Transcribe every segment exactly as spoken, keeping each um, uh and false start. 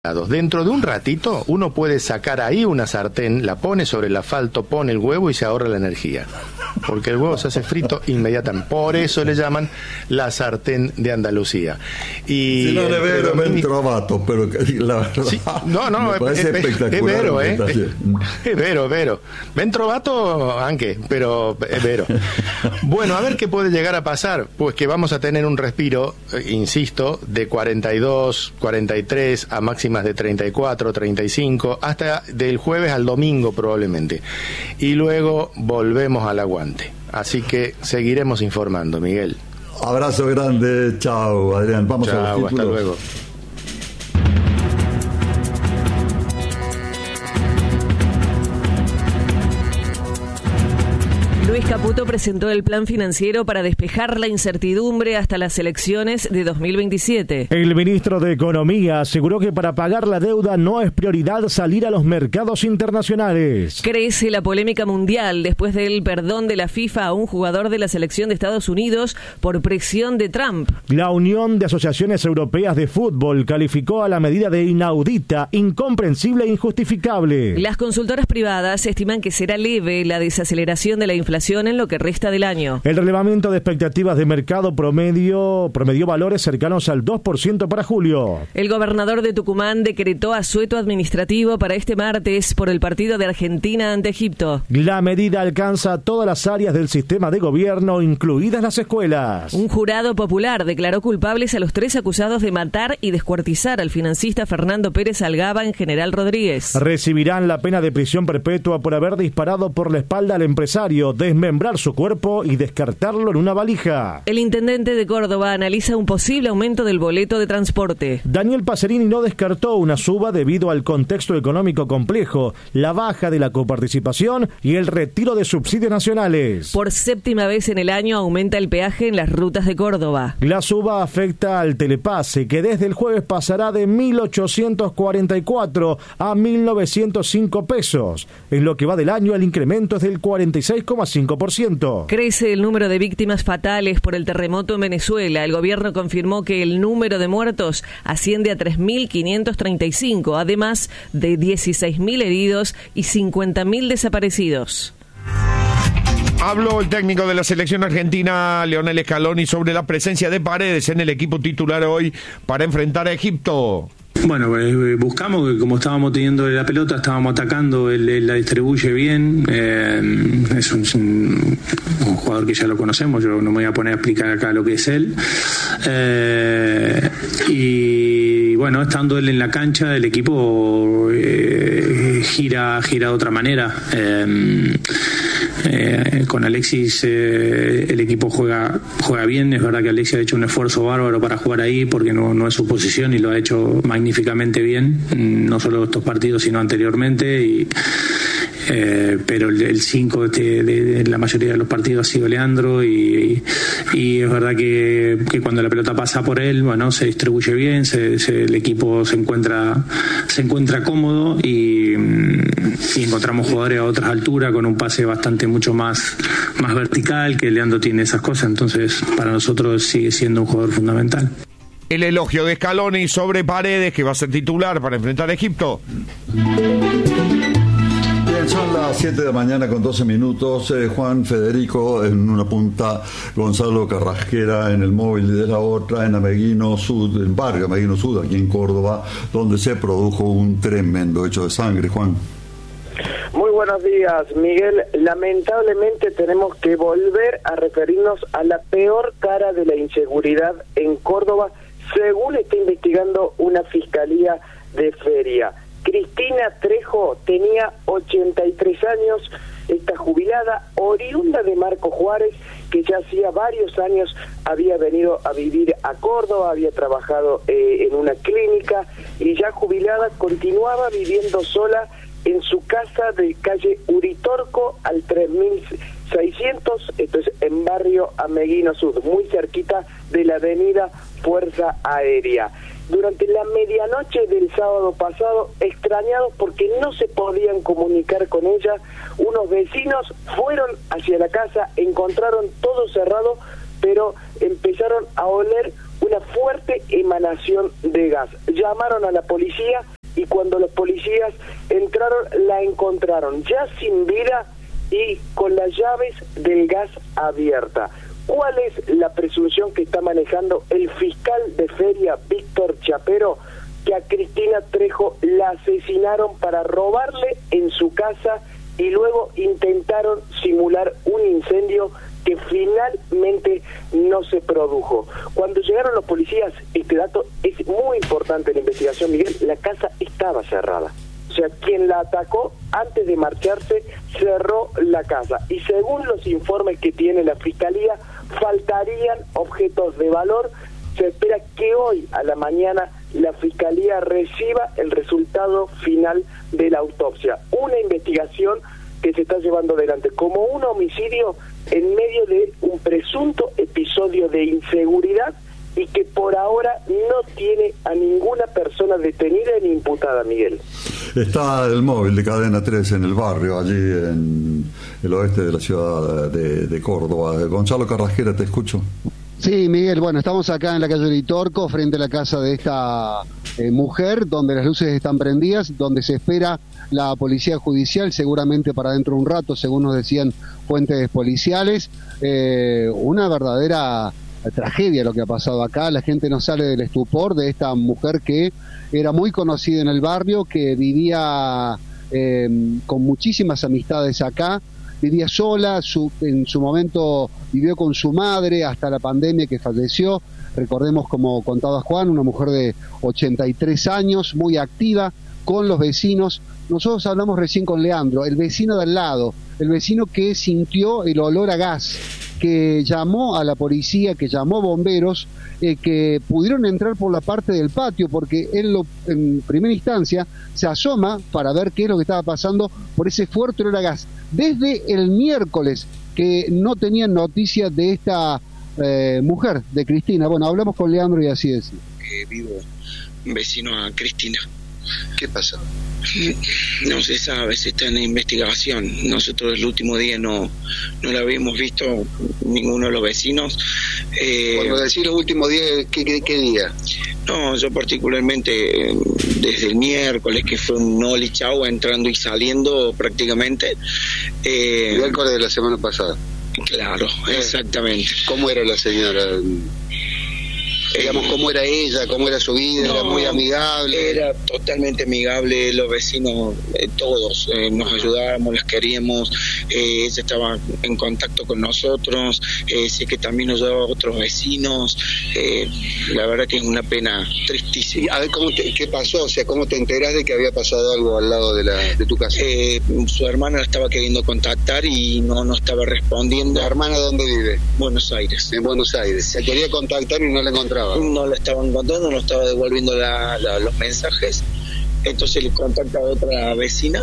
Dentro de un ratito uno puede sacar ahí una sartén, la pone sobre el asfalto, pone el huevo y se ahorra la energía, porque el huevo se hace frito inmediatamente. Por eso le llaman la sartén de Andalucía. Y si no è vero, ben trovato, pero la verdad, sí, no, no, me parece es, espectacular. Es vero, eh, es, es vero, es vero. Ben trovato anche, pero es vero. Bueno, a ver qué puede llegar a pasar. Pues que vamos a tener un respiro, eh, insisto, de cuarenta y dos, cuarenta y tres a máximas de treinta y cuatro, treinta y cinco, hasta del jueves al domingo probablemente. Y luego volvemos al aguante. Así que seguiremos informando, Miguel. Abrazo grande, chao, Adrián. Vamos chao, a los títulos. Hasta luego. Luis Caputo presentó el plan financiero para despejar la incertidumbre hasta las elecciones de dos mil veintisiete. El ministro de Economía aseguró que para pagar la deuda no es prioridad salir a los mercados internacionales. Crece la polémica mundial después del perdón de la FIFA a un jugador de la selección de Estados Unidos por presión de Trump. La Unión de Asociaciones Europeas de Fútbol calificó a la medida de inaudita, incomprensible e injustificable. Las consultoras privadas estiman que será leve la desaceleración de la inflación en lo que resta del año. El relevamiento de expectativas de mercado promedio promedió valores cercanos al dos por ciento para julio. El gobernador de Tucumán decretó asueto administrativo para este martes por el partido de Argentina ante Egipto. La medida alcanza todas las áreas del sistema de gobierno, incluidas las escuelas. Un jurado popular declaró culpables a los tres acusados de matar y descuartizar al financista Fernando Pérez Algaba en General Rodríguez. Recibirán la pena de prisión perpetua por haber disparado por la espalda al empresario, desmembrar su cuerpo y descartarlo en una valija. El intendente de Córdoba analiza un posible aumento del boleto de transporte. Daniel Pacerini no descartó una suba debido al contexto económico complejo, la baja de la coparticipación y el retiro de subsidios nacionales. Por séptima vez en el año aumenta el peaje en las rutas de Córdoba. La suba afecta al telepase, que desde el jueves pasará de mil ochocientos cuarenta y cuatro a mil novecientos cinco pesos. En lo que va del año, el incremento es del cuarenta y seis coma cinco por ciento. Crece el número de víctimas fatales por el terremoto en Venezuela. El gobierno confirmó que el número de muertos asciende a tres mil quinientos treinta y cinco, además de dieciséis mil heridos y cincuenta mil desaparecidos. Habló el técnico de la selección argentina, Lionel Scaloni, sobre la presencia de Paredes en el equipo titular hoy para enfrentar a Egipto. Bueno, eh, buscamos que como estábamos teniendo la pelota, estábamos atacando, él, él la distribuye bien, eh, es un, un, un jugador que ya lo conocemos, yo no me voy a poner a explicar acá lo que es él, eh, y bueno, estando él en la cancha, el equipo eh, gira, gira de otra manera. Eh, Eh, con Alexis eh, el equipo juega juega bien. Es verdad que Alexis ha hecho un esfuerzo bárbaro para jugar ahí porque no, no es su posición y lo ha hecho magníficamente bien, no solo estos partidos sino anteriormente, y Eh, pero el cinco de, de, de la mayoría de los partidos ha sido Leandro, y, y, y es verdad que, que cuando la pelota pasa por él, bueno, se distribuye bien, se, se, el equipo se encuentra se encuentra cómodo y, y encontramos jugadores a otras alturas con un pase bastante mucho más, más vertical, que Leandro tiene esas cosas, entonces para nosotros sigue siendo un jugador fundamental. El elogio de Scaloni sobre Paredes, que va a ser titular para enfrentar a Egipto. Son las siete de la mañana con doce minutos. eh, Juan Federico en una punta, Gonzalo Carrasquera en el móvil de la otra, en Ameguino Sud, en Barrio Ameguino Sud, aquí en Córdoba, donde se produjo un tremendo hecho de sangre. Juan. Muy buenos días, Miguel. Lamentablemente tenemos que volver a referirnos a la peor cara de la inseguridad en Córdoba, según está investigando una fiscalía de Feria. Cristina Trejo tenía ochenta y tres años, está jubilada, oriunda de Marco Juárez, que ya hacía varios años había venido a vivir a Córdoba, había trabajado eh, en una clínica, y ya jubilada continuaba viviendo sola en su casa de calle Uritorco al tres mil seiscientos, esto es en Barrio Ameguino Sud, muy cerquita de la avenida Fuerza Aérea. Durante la medianoche del sábado pasado, extrañados porque no se podían comunicar con ella, unos vecinos fueron hacia la casa, encontraron todo cerrado, pero empezaron a oler una fuerte emanación de gas. Llamaron a la policía y cuando los policías entraron la encontraron ya sin vida y con las llaves del gas abierta. ¿Cuál es la presunción que está manejando el fiscal de Feria, Víctor Chapero? Que a Cristina Trejo la asesinaron para robarle en su casa y luego intentaron simular un incendio que finalmente no se produjo. Cuando llegaron los policías, este dato es muy importante en la investigación, Miguel, la casa estaba cerrada. O sea, quien la atacó antes de marcharse cerró la casa. Y según los informes que tiene la Fiscalía, faltarían objetos de valor. Se espera que hoy a la mañana la Fiscalía reciba el resultado final de la autopsia. Una investigación que se está llevando adelante como un homicidio en medio de un presunto episodio de inseguridad y que por ahora no tiene a ninguna persona detenida ni imputada, Miguel. Está el móvil de Cadena tres en el barrio, allí en el oeste de la ciudad de, de Córdoba. Gonzalo Carrasquera, te escucho. Sí, Miguel, bueno, estamos acá en la calle Uritorco, frente a la casa de esta eh, mujer, donde las luces están prendidas, donde se espera la policía judicial, seguramente para dentro de un rato, según nos decían fuentes policiales. Eh, una verdadera tragedia lo que ha pasado acá. La gente no sale del estupor de esta mujer que era muy conocida en el barrio, que vivía eh, con muchísimas amistades acá. Vivía sola, su, en su momento vivió con su madre hasta la pandemia que falleció. Recordemos, como contaba Juan, una mujer de ochenta y tres años, muy activa con los vecinos. Nosotros hablamos recién con Leandro, el vecino de al lado, el vecino que sintió el olor a gas, que llamó a la policía, que llamó a bomberos, eh, que pudieron entrar por la parte del patio, porque él lo, en primera instancia se asoma para ver qué es lo que estaba pasando por ese fuerte olor a gas. Desde el miércoles que no tenían noticia de esta eh, mujer, de Cristina. Bueno, hablamos con Leandro y así es. Eh, vivo vecino a Cristina. ¿Qué pasa? No se sabe, se está en investigación. Nosotros el último día no, no la habíamos visto ninguno de los vecinos. Eh, Cuando decís los últimos días, ¿qué, qué, qué día? No, yo particularmente desde el miércoles, que fue un Oli Chau entrando y saliendo prácticamente. Eh, el miércoles de la semana pasada. Claro, eh, exactamente. ¿Cómo era la señora? Digamos, ¿cómo era ella? ¿Cómo era su vida? No, ¿Era muy amigable? Era totalmente amigable, los vecinos, eh, todos, eh, nos ayudábamos, las queríamos, eh, ella estaba en contacto con nosotros, eh, sé que también nos ayudaba a otros vecinos, eh, la verdad que es una pena tristísima. A ver, ¿cómo te, ¿qué pasó? O sea, ¿cómo te enterás de que había pasado algo al lado de, la, de tu casa? Eh, su hermana la estaba queriendo contactar y no, no estaba respondiendo. ¿La hermana dónde vive? Buenos Aires. En Buenos Aires. Se quería contactar y no la encontraba. No la estaba encontrando, no estaba devolviendo la, la, los mensajes. Entonces le contacta a otra vecina,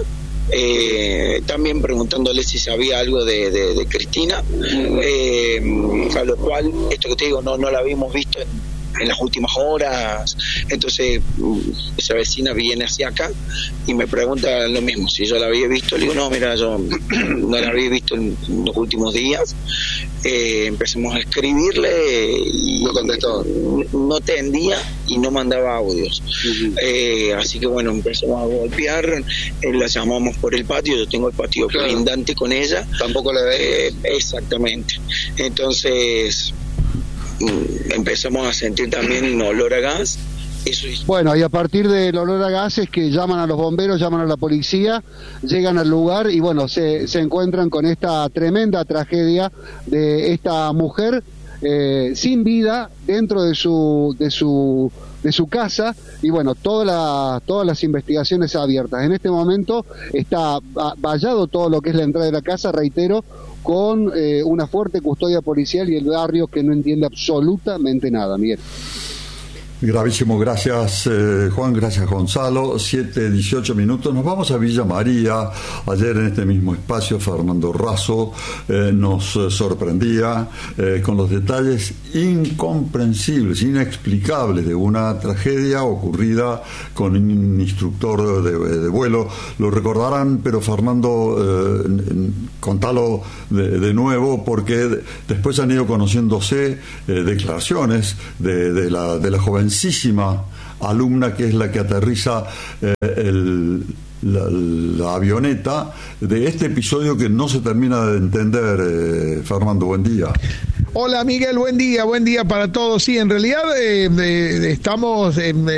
eh, también preguntándole si sabía algo de, de, de Cristina, eh, a lo cual, esto que te digo, no, no la habíamos visto en, en las últimas horas. Entonces esa vecina viene hacia acá y me pregunta lo mismo, si yo la había visto. Le digo, no, mira, yo no la había visto en los últimos días. Eh, empezamos a escribirle y no contestó, no atendía y no mandaba audios. Uh-huh. eh, así que bueno, empezamos a golpear, eh, la llamamos por el patio, yo tengo el patio claro. colindante con ella. Tampoco la ve. Eh, exactamente. Entonces empezamos a sentir también un olor a gas. Eso es. Bueno, y a partir del olor a gas es que llaman a los bomberos, llaman a la policía, llegan al lugar y bueno, se, se encuentran con esta tremenda tragedia de esta mujer eh, sin vida dentro de su de su de su casa. Y bueno, toda la, todas las investigaciones abiertas. En este momento está vallado todo lo que es la entrada de la casa, reitero, con eh, una fuerte custodia policial y el barrio que no entiende absolutamente nada, Miguel. Gravísimo, gracias eh, Juan, gracias Gonzalo. Siete, dieciocho minutos, nos vamos a Villa María. Ayer en este mismo espacio Fernando Razo eh, nos eh, sorprendía eh, con los detalles incomprensibles, inexplicables de una tragedia ocurrida con un instructor de, de vuelo. Lo recordarán, pero Fernando, eh, contalo de, de nuevo, porque después han ido conociéndose eh, declaraciones de, de la de la joven alumna que es la que aterriza eh, el, la, la avioneta, de este episodio que no se termina de entender. eh, Fernando, buen día. Hola Miguel, buen día, buen día para todos. Sí, en realidad eh, eh, estamos eh, eh,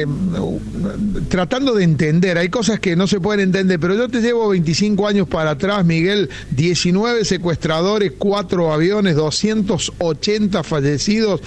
tratando de entender, hay cosas que no se pueden entender, pero yo te llevo veinticinco años para atrás, Miguel, diecinueve secuestradores, cuatro aviones, doscientos ochenta fallecidos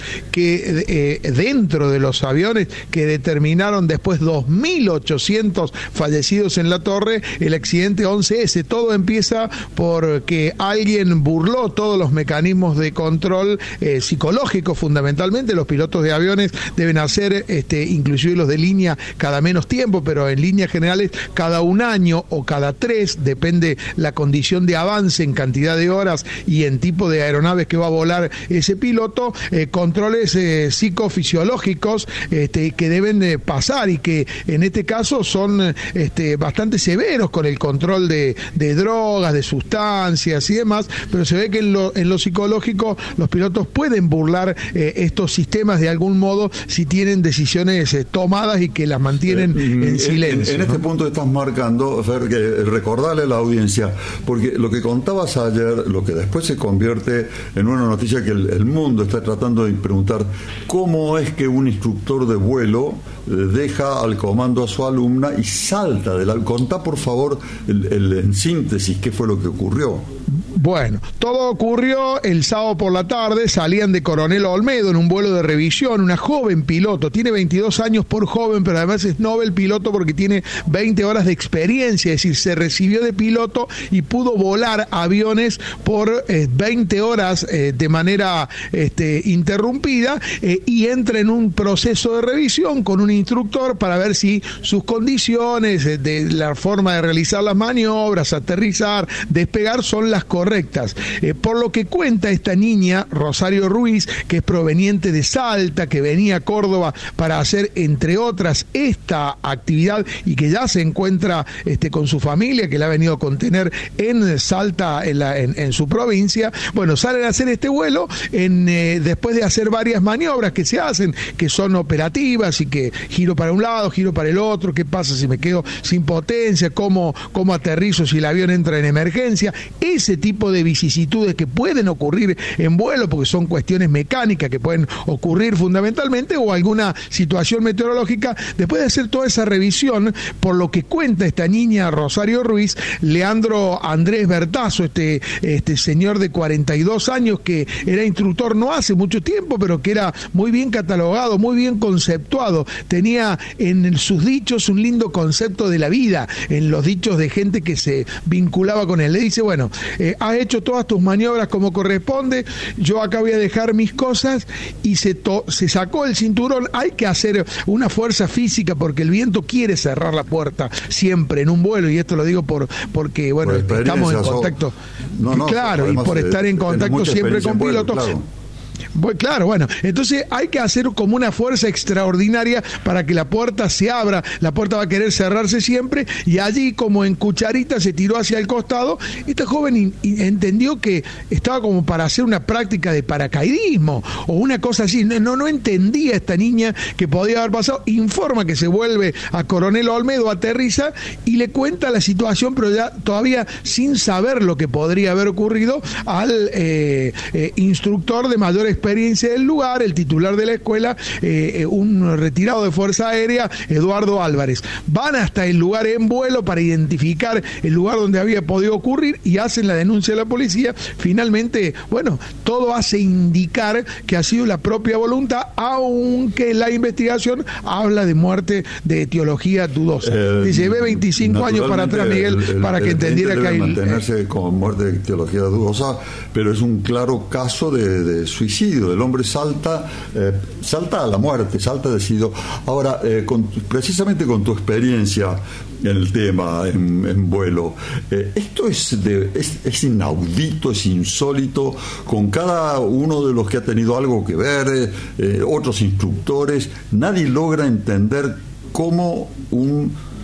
que eh, dentro de los aviones, que determinaron después dos mil ochocientos fallecidos en la torre, el accidente once ese. Todo empieza porque alguien burló todos los mecanismos de control Eh, psicológico. Fundamentalmente los pilotos de aviones deben hacer, este, inclusive los de línea, cada menos tiempo, pero en líneas generales cada un año o cada tres, depende la condición de avance en cantidad de horas y en tipo de aeronaves que va a volar ese piloto, eh, controles eh, psicofisiológicos este, que deben eh, pasar, y que en este caso son este, bastante severos con el control de, de drogas, de sustancias y demás, pero se ve que en lo, en lo psicológico los pilotos pueden burlar eh, estos sistemas de algún modo si tienen decisiones eh, tomadas y que las mantienen eh, en silencio. En, en, en este punto estás marcando, Fer, que recordarle a la audiencia, porque lo que contabas ayer, lo que después se convierte en una noticia que el, el mundo está tratando de preguntar, ¿cómo es que un instructor de vuelo eh, deja al comando a su alumna y salta de la... Contá, por favor, el, el, en síntesis, qué fue lo que ocurrió. Bueno, todo ocurrió el sábado por la tarde, salían de Coronel Olmedo en un vuelo de revisión, una joven piloto, tiene veintidós años por joven, pero además es Nobel piloto porque tiene veinte horas de experiencia, es decir, se recibió de piloto y pudo volar aviones por eh, veinte horas eh, de manera este, interrumpida, eh, y entra en un proceso de revisión con un instructor para ver si sus condiciones, eh, de la forma de realizar las maniobras, aterrizar, despegar, son las correctas. Eh, por lo que cuenta esta niña, Rosario Ruiz, que es proveniente de Salta, que venía a Córdoba para hacer, entre otras, esta actividad, y que ya se encuentra este, con su familia, que la ha venido a contener en Salta, en, la, en, en su provincia. Bueno, salen a hacer este vuelo en, eh, después de hacer varias maniobras que se hacen, que son operativas, y que giro para un lado, giro para el otro, qué pasa si me quedo sin potencia, cómo, cómo aterrizo si el avión entra en emergencia, ese tipo de vicisitudes que pueden ocurrir en vuelo, porque son cuestiones mecánicas que pueden ocurrir fundamentalmente, o alguna situación meteorológica. Después de hacer toda esa revisión, por lo que cuenta esta niña Rosario Ruiz, Leandro Andrés Bertazo, este, este señor de cuarenta y dos años, que era instructor no hace mucho tiempo, pero que era muy bien catalogado, muy bien conceptuado, tenía en sus dichos un lindo concepto de la vida, en los dichos de gente que se vinculaba con él. Le dice, bueno, eh, has hecho todas tus maniobras como corresponde, yo acá voy a dejar mis cosas, y se, to se sacó el cinturón. Hay que hacer una fuerza física porque el viento quiere cerrar la puerta siempre en un vuelo, y esto lo digo por porque bueno, por estamos en contacto, no, no, claro, y por eh, estar en contacto siempre con pilotos. Claro. Claro, bueno, entonces hay que hacer como una fuerza extraordinaria para que la puerta se abra. La puerta va a querer cerrarse siempre, y allí, como en cucharita, se tiró hacia el costado. Esta joven in, in, entendió que estaba como para hacer una práctica de paracaidismo o una cosa así. No, no entendía esta niña que podía haber pasado. Informa que se vuelve a Coronel Olmedo, aterriza y le cuenta la situación, pero ya todavía sin saber lo que podría haber ocurrido, al eh, eh, instructor de mayor experiencia del lugar, el titular de la escuela, eh, un retirado de Fuerza Aérea, Eduardo Álvarez. Van hasta el lugar en vuelo para identificar el lugar donde había podido ocurrir y hacen la denuncia a la policía. Finalmente, bueno, todo hace indicar que ha sido la propia voluntad, aunque la investigación habla de muerte de etiología dudosa. Eh, Te llevé veinticinco años para atrás, Miguel, el, el, para que el, entendiera que hay... mantenerse con muerte de etiología dudosa, pero es un claro caso de, de suicidio. El hombre salta, eh, salta a la muerte, salta decidido. Ahora, eh, con, precisamente con tu experiencia en el tema, en, en vuelo, eh, esto es, de, es, es inaudito, es insólito, con cada uno de los que ha tenido algo que ver, eh, otros instructores, nadie logra entender cómo un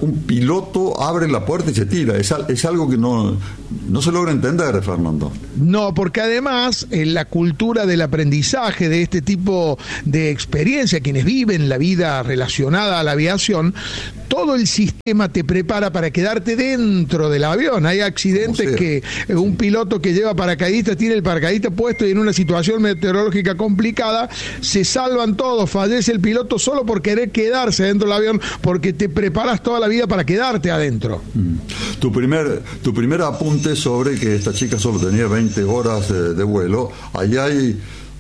un piloto abre la puerta y se tira. Es, es algo que no, no se logra entender, Fernando. No, porque además en la cultura del aprendizaje de este tipo de experiencia, quienes viven la vida relacionada a la aviación, todo el sistema te prepara para quedarte dentro del avión. Hay accidentes que un piloto que lleva paracaidistas tiene el paracaidista puesto y en una situación meteorológica complicada se salvan todos, fallece el piloto solo por querer quedarse dentro del avión, porque te preparas toda la vida para quedarte adentro. Mm. Tu primer, tu primer apunte sobre que esta chica solo tenía veinte horas de, de vuelo, ahí hay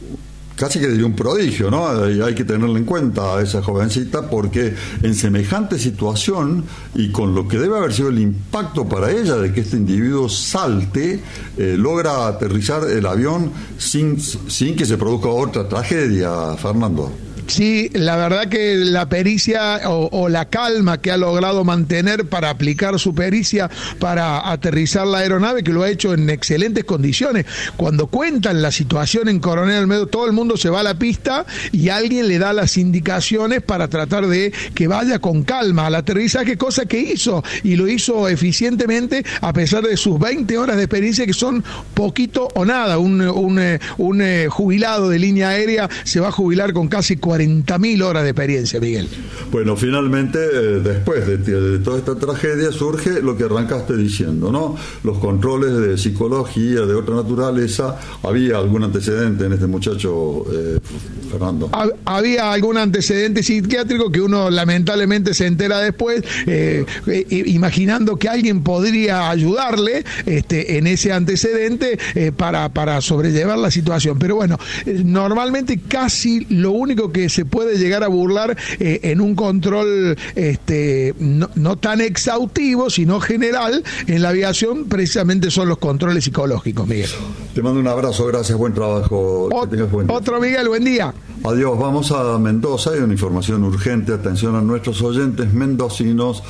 casi que diría un prodigio, ¿no? Y hay que tenerle en cuenta a esa jovencita, porque en semejante situación y con lo que debe haber sido el impacto para ella de que este individuo salte, eh, logra aterrizar el avión sin, sin que se produzca otra tragedia, Fernando. Sí, la verdad que la pericia o, o la calma que ha logrado mantener para aplicar su pericia para aterrizar la aeronave, que lo ha hecho en excelentes condiciones. Cuando cuentan la situación en Coronel Olmedo, todo el mundo se va a la pista y alguien le da las indicaciones para tratar de que vaya con calma al aterrizaje, cosa que hizo, y lo hizo eficientemente a pesar de sus veinte horas de experiencia, que son poquito o nada. Un, un, un, un jubilado de línea aérea se va a jubilar con casi cuarenta mil horas de experiencia, Miguel. Bueno, finalmente, eh, después de, de toda esta tragedia, surge lo que arrancaste diciendo, ¿no? Los controles de psicología, de otra naturaleza. ¿Había algún antecedente en este muchacho, eh, Fernando? Había algún antecedente psiquiátrico que uno lamentablemente se entera después, eh, eh, imaginando que alguien podría ayudarle este, en ese antecedente eh, para, para sobrellevar la situación. Pero bueno, eh, normalmente casi lo único que se puede llegar a burlar eh, en un control este, no, no tan exhaustivo, sino general en la aviación, precisamente son los controles psicológicos, Miguel. Te mando un abrazo, gracias, buen trabajo. Ot- que tengas buen día. Otro, Miguel, buen día. Adiós, vamos a Mendoza, hay una información urgente, atención a nuestros oyentes mendocinos,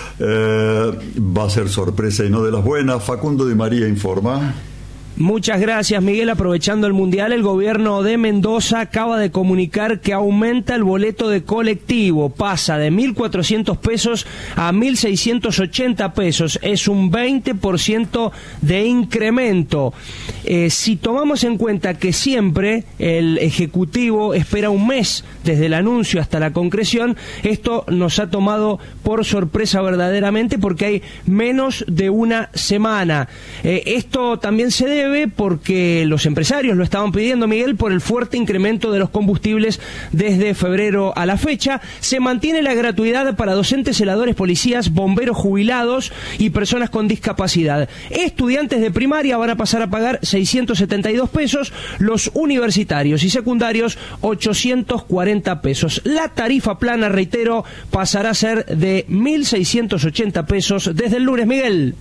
eh, va a ser sorpresa y no de las buenas. Facundo Di María informa. Muchas gracias, Miguel. Aprovechando el Mundial, el gobierno de Mendoza acaba de comunicar que aumenta el boleto de colectivo. Pasa de mil cuatrocientos pesos a mil seiscientos ochenta pesos. Es un veinte por ciento de incremento. Eh, si tomamos en cuenta que siempre el Ejecutivo espera un mes desde el anuncio hasta la concreción, esto nos ha tomado por sorpresa verdaderamente, porque hay menos de una semana. Eh, esto también se debe porque los empresarios lo estaban pidiendo, Miguel, por el fuerte incremento de los combustibles desde febrero a la fecha. Se mantiene la gratuidad para docentes, celadores, policías, bomberos jubilados y personas con discapacidad. Estudiantes de primaria van a pasar a pagar seiscientos setenta y dos pesos, los universitarios y secundarios ochocientos cuarenta pesos. La tarifa plana, reitero, pasará a ser de mil seiscientos ochenta pesos desde el lunes, Miguel.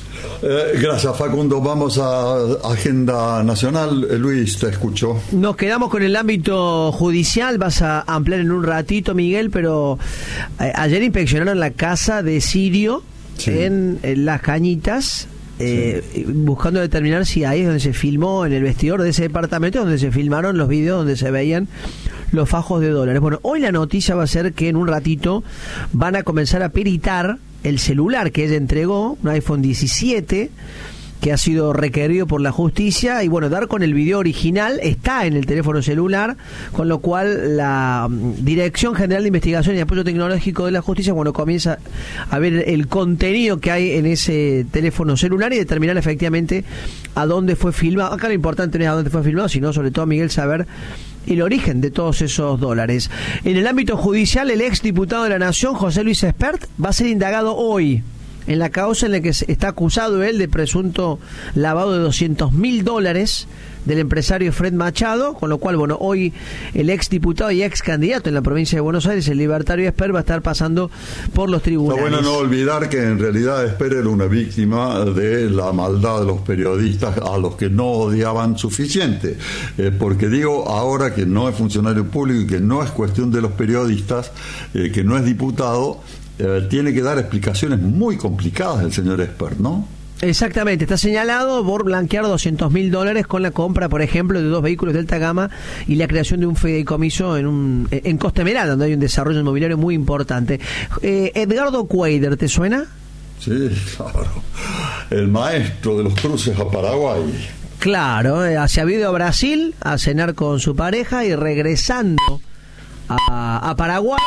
Eh, gracias, Facundo. Vamos a Agenda Nacional. Eh, Luis, te escucho. Nos quedamos con el ámbito judicial. Vas a ampliar en un ratito, Miguel, pero eh, ayer inspeccionaron la casa de Sirio, sí, en, en Las Cañitas, eh, sí, buscando determinar si ahí es donde se filmó, en el vestidor de ese departamento, donde se filmaron los videos donde se veían los fajos de dólares. Bueno, hoy la noticia va a ser que en un ratito van a comenzar a peritar el celular que ella entregó, un iPhone diecisiete, que ha sido requerido por la justicia, y bueno, dar con el video original, está en el teléfono celular, con lo cual la Dirección General de Investigación y Apoyo Tecnológico de la Justicia, bueno, comienza a ver el contenido que hay en ese teléfono celular y determinar efectivamente a dónde fue filmado. Acá lo importante no es a dónde fue filmado, sino sobre todo, Miguel, saber el origen de todos esos dólares. En el ámbito judicial, el ex diputado de la Nación, José Luis Espert, va a ser indagado hoy en la causa en la que está acusado él de presunto lavado de doscientos mil dólares del empresario Fred Machado, con lo cual, bueno, hoy el ex diputado y ex candidato en la provincia de Buenos Aires, el libertario Esper, va a estar pasando por los tribunales. Está bueno no olvidar que en realidad Esper era una víctima de la maldad de los periodistas, a los que no odiaban suficiente, eh, porque digo ahora que no es funcionario público y que no es cuestión de los periodistas, eh, que no es diputado, eh, tiene que dar explicaciones muy complicadas el señor Esper, ¿no? Exactamente, está señalado por blanquear doscientos mil dólares con la compra, por ejemplo, de dos vehículos de alta gama y la creación de un fideicomiso en un en Costa Esmeralda, donde hay un desarrollo inmobiliario muy importante. Eh, Edgardo Cuader, ¿te suena? Sí, claro. El maestro de los cruces a Paraguay. Claro, eh, se ha ido a Brasil a cenar con su pareja y regresando a, a Paraguay,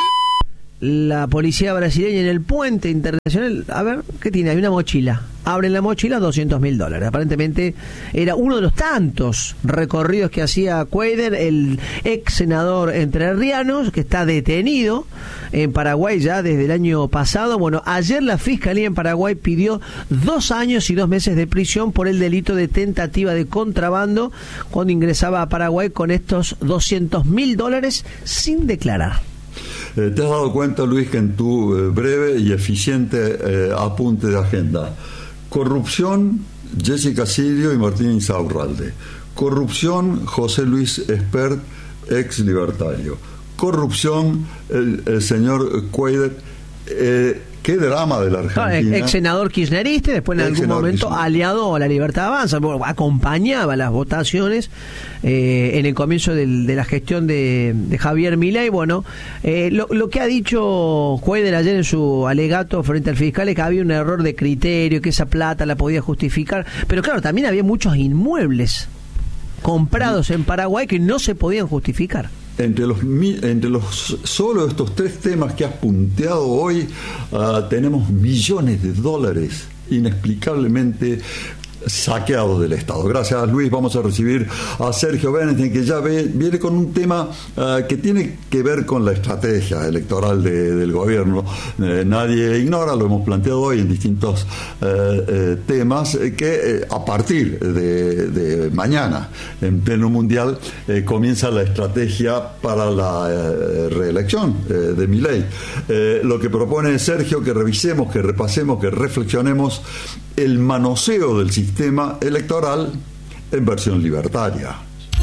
la policía brasileña en el puente internacional, a ver, ¿qué tiene? Hay una mochila. Abren la mochila, doscientos mil dólares. Aparentemente era uno de los tantos recorridos que hacía Cuader, el ex senador entrerriano, que está detenido en Paraguay ya desde el año pasado. Bueno, ayer la Fiscalía en Paraguay pidió dos años y dos meses de prisión por el delito de tentativa de contrabando cuando ingresaba a Paraguay con estos doscientos mil dólares sin declarar. Eh, ¿Te has dado cuenta, Luis, que en tu eh, breve y eficiente eh, apunte de agenda, corrupción, Jessica Sirio y Martín Insaurralde; corrupción, José Luis Espert, ex libertario; corrupción, el, el señor Cuader, eh, qué drama de la Argentina. Ex senador kirchnerista, después en algún momento Kirchner. aliado a la Libertad Avanza, acompañaba las votaciones eh, en el comienzo del, de la gestión de, de Javier Milei. Bueno, eh, lo, lo que ha dicho Cuader ayer en su alegato frente al fiscal es que había un error de criterio, que esa plata la podía justificar, pero claro, también había muchos inmuebles comprados en Paraguay que no se podían justificar. Entre los, entre los solo estos tres temas que has punteado hoy, uh, tenemos millones de dólares inexplicablemente saqueados del Estado. Gracias, Luis. Vamos a recibir a Sergio Benestein, que ya ve, viene con un tema uh, que tiene que ver con la estrategia electoral de, del gobierno. Eh, nadie ignora, lo hemos planteado hoy en distintos uh, eh, temas, eh, que eh, a partir de, de mañana, en pleno mundial, eh, comienza la estrategia para la eh, reelección eh, de Milei. Eh, lo que propone Sergio, que revisemos, que repasemos, que reflexionemos el manoseo del sistema electoral en versión libertaria.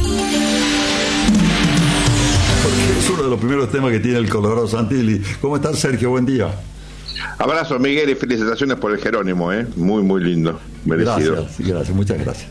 Porque es uno de los primeros temas que tiene el Colorado Santilli. ¿Cómo estás, Sergio? Buen día. Abrazo, Miguel, y felicitaciones por el Jerónimo, ¿eh? Muy, muy lindo. Merecido. Gracias, gracias, muchas gracias.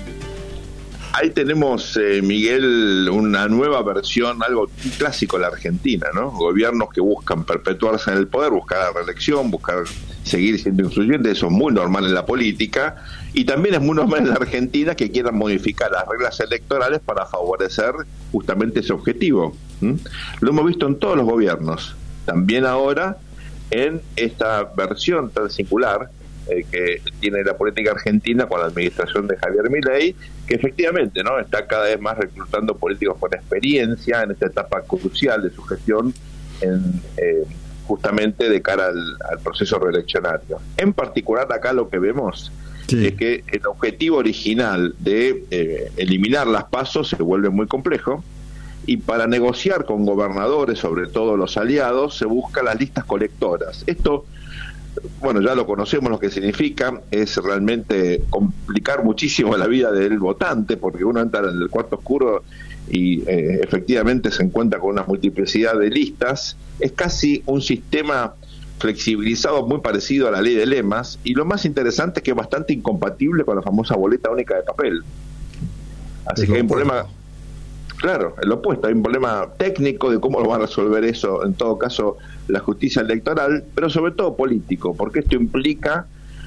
Ahí tenemos, eh, Miguel, una nueva versión, algo clásico de la Argentina, ¿no? Gobiernos que buscan perpetuarse en el poder, buscar la reelección, buscar seguir siendo influyentes. Eso es muy normal en la política, y también es muy normal en la Argentina que quieran modificar las reglas electorales para favorecer justamente ese objetivo. ¿Mm? Lo hemos visto en todos los gobiernos, también ahora en esta versión tan singular Eh, que tiene la política argentina con la administración de Javier Milei, que efectivamente no está cada vez más reclutando políticos con experiencia en esta etapa crucial de su gestión, en, eh, justamente de cara al, al proceso reeleccionario. En particular, acá lo que vemos sí. es que el objetivo original de eh, eliminar las PASO se vuelve muy complejo, y para negociar con gobernadores, sobre todo los aliados, se busca las listas colectoras. Esto, bueno, ya lo conocemos lo que significa, es realmente complicar muchísimo la vida del votante, porque uno entra en el cuarto oscuro y eh, efectivamente se encuentra con una multiplicidad de listas. Es casi un sistema flexibilizado muy parecido a la ley de lemas, y lo más interesante es que es bastante incompatible con la famosa boleta única de papel. Así que hay un problema, claro, el opuesto, hay un problema técnico de cómo lo va a resolver eso, en todo caso, la justicia electoral, pero sobre todo político, porque esto implica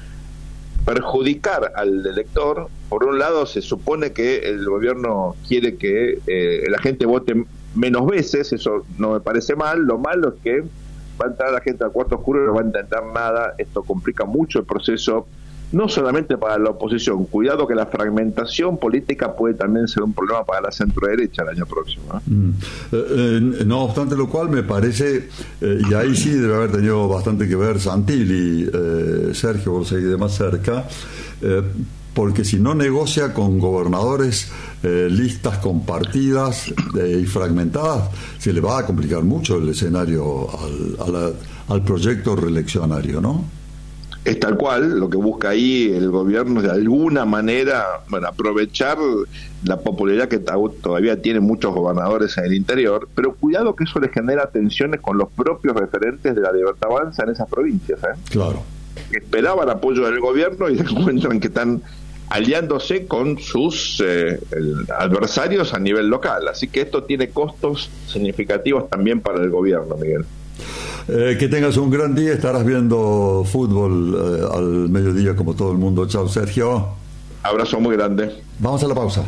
perjudicar al elector. Por un lado, se supone que el gobierno quiere que eh, la gente vote menos veces, eso no me parece mal. Lo malo es que va a entrar la gente al cuarto oscuro y no va a intentar nada. Esto complica mucho el proceso, no solamente para la oposición. Cuidado que la fragmentación política puede también ser un problema para la centro-derecha el año próximo, ¿eh? Mm. Eh, eh, no obstante lo cual, me parece, eh, y ahí sí debe haber tenido bastante que ver Santilli, eh, Sergio, por seguir de más cerca, eh, porque si no negocia con gobernadores eh, listas compartidas eh, y fragmentadas, se le va a complicar mucho el escenario al, a la, al proyecto reeleccionario, ¿no? Es tal cual, lo que busca ahí el gobierno de alguna manera, bueno, aprovechar la popularidad que todavía tienen muchos gobernadores en el interior, pero cuidado que eso le genera tensiones con los propios referentes de la Libertad Avanza en esas provincias, ¿eh? Claro, que esperaban apoyo del gobierno y se encuentran que están aliándose con sus eh, adversarios a nivel local. Así que esto tiene costos significativos también para el gobierno, Miguel. Eh, que tengas un gran día, estarás viendo fútbol eh, al mediodía como todo el mundo. Chao, Sergio. Abrazo muy grande. Vamos a la pausa.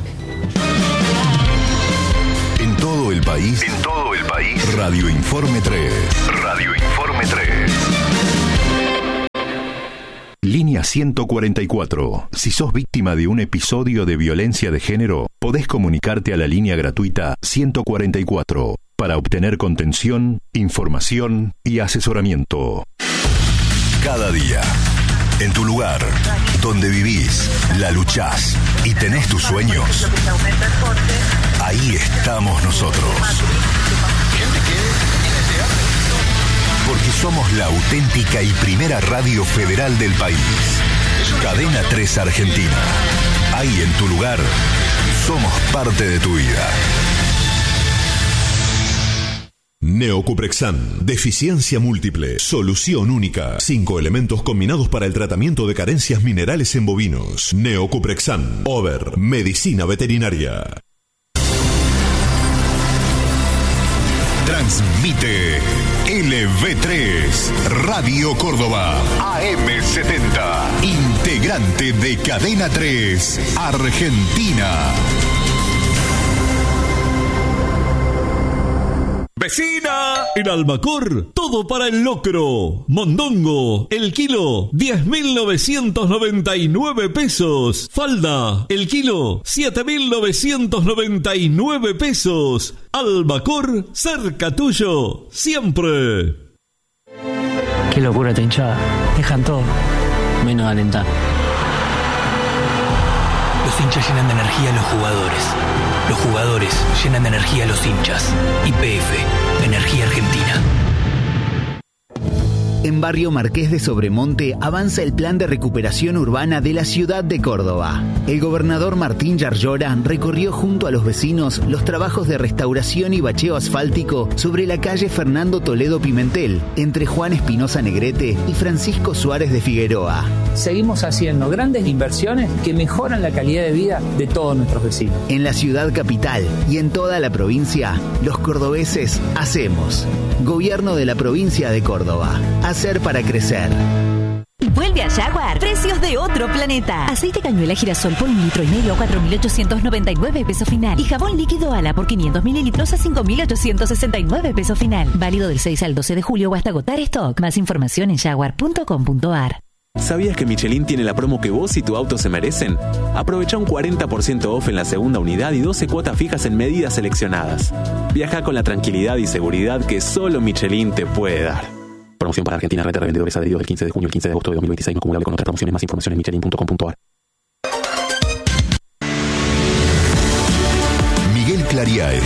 En todo el país, en todo el país, Radio Informe tres. Radio Informe tres. Línea ciento cuarenta y cuatro. Si sos víctima de un episodio de violencia de género, podés comunicarte a la línea gratuita ciento cuarenta y cuatro para obtener contención, información y asesoramiento. Cada día, en tu lugar, donde vivís, la luchás y tenés tus sueños, ahí estamos nosotros. Porque somos la auténtica y primera radio federal del país. Cadena tres Argentina. Ahí en tu lugar, somos parte de tu vida. Neocuprexan, deficiencia múltiple, solución única. Cinco elementos combinados para el tratamiento de carencias minerales en bovinos. Neocuprexan, Over, medicina veterinaria. Transmite L V tres, Radio Córdoba, A M setenta, integrante de Cadena tres, Argentina. ¡Vecina! En Albacor, todo para el locro. Mondongo, el kilo, diez mil novecientos noventa y nueve pesos. Falda, el kilo, siete mil novecientos noventa y nueve pesos. Albacor, cerca tuyo, siempre. Qué locura esta hinchada. Dejan todo, menos alentar. Los hinchas llenan de energía a los jugadores. Los jugadores llenan de energía a los hinchas. Y P F, Energía Argentina. En Barrio Marqués de Sobremonte avanza el plan de recuperación urbana de la ciudad de Córdoba. El gobernador Martín Yarlora recorrió junto a los vecinos los trabajos de restauración y bacheo asfáltico sobre la calle Fernando Toledo Pimentel, entre Juan Espinosa Negrete y Francisco Suárez de Figueroa. Seguimos haciendo grandes inversiones que mejoran la calidad de vida de todos nuestros vecinos. En la ciudad capital y en toda la provincia, los cordobeses hacemos. Gobierno de la provincia de Córdoba. Hacer para crecer. Vuelve a Jaguar. Precios de otro planeta. Aceite cañuela girasol por un litro y medio a cuatro mil ochocientos noventa y nueve pesos final. Y jabón líquido Ala por quinientos mililitros a cinco mil ochocientos sesenta y nueve pesos final. Válido del seis al doce de julio o hasta agotar stock. Más información en jaguar punto com punto a r. ¿Sabías que Michelin tiene la promo que vos y tu auto se merecen? Aprovecha un cuarenta por ciento off en la segunda unidad y doce cuotas fijas en medidas seleccionadas. Viaja con la tranquilidad y seguridad que solo Michelin te puede dar. Promoción para Argentina, red de revendedores adheridos del quince de junio al quince de agosto de dos mil veintiséis, no acumulable con otras promociones. Más información en michelin punto com punto a r. Miguel Clariaes